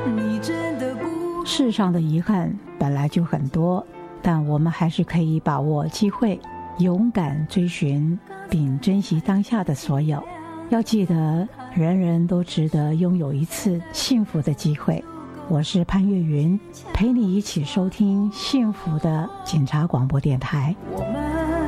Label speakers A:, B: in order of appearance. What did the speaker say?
A: 你真的不
B: 世上的遗憾本来就很多，但我们还是可以把握机会，勇敢追寻并珍惜当下的所有。要记得，人人都值得拥有一次幸福的机会。我是潘越云，陪你一起收听幸福的警察广播电台。
A: 我们